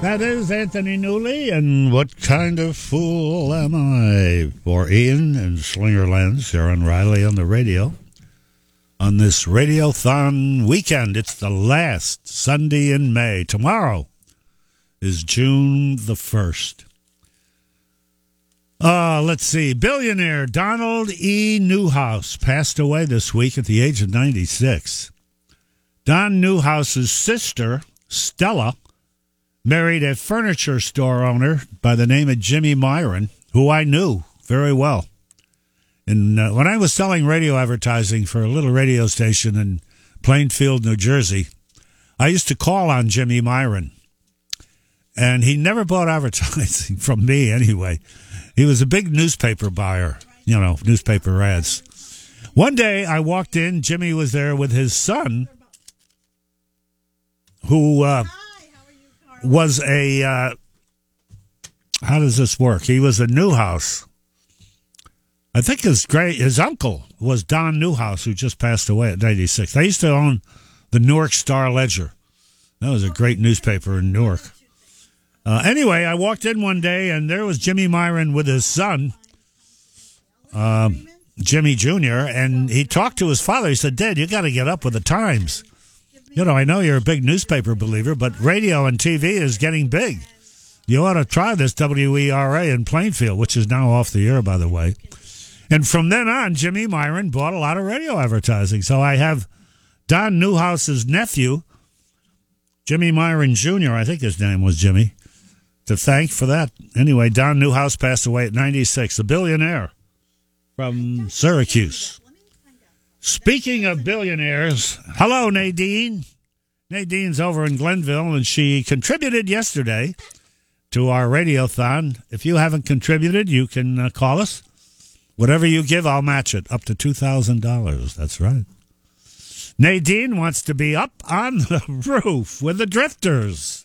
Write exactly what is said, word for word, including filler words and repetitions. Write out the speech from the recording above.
That is Anthony Newley, and What Kind of Fool Am I? For Ian and Slingerland, Sharon Riley on the radio. On this Radiothon weekend, it's the last Sunday in May. Tomorrow is June the first. Uh, let's see. Billionaire Donald E. Newhouse passed away this week at the age of ninety-six. Don Newhouse's sister, Stella, married a furniture store owner by the name of Jimmy Myron, who I knew very well. And uh, when I was selling radio advertising for a little radio station in Plainfield, New Jersey, I used to call on Jimmy Myron. And he never bought advertising from me anyway. He was a big newspaper buyer, you know, newspaper ads. One day I walked in, Jimmy was there with his son, who uh, was a, uh, how does this work? He was a Newhouse. I think his great his uncle was Don Newhouse, who just passed away at ninety-six. I used to own the Newark Star-Ledger. That was a great newspaper in Newark. Uh, anyway, I walked in one day, and there was Jimmy Myron with his son, um, Jimmy Junior, and he talked to his father. He said, "Dad, you got to get up with the times. You know, I know you're a big newspaper believer, but radio and T V is getting big. You ought to try this W E R A in Plainfield," which is now off the air, by the way. And from then on, Jimmy Myron bought a lot of radio advertising. So I have Don Newhouse's nephew, Jimmy Myron Junior, I think his name was Jimmy, to thank for that. Anyway, Don Newhouse passed away at ninety-six, a billionaire from Syracuse. Speaking of billionaires, hello, Nadine. Nadine's over in Glenville, and she contributed yesterday to our Radiothon. If you haven't contributed, you can uh, call us. Whatever you give, I'll match it, up to two thousand dollars. That's right. Nadine wants to be up on the roof with the Drifters.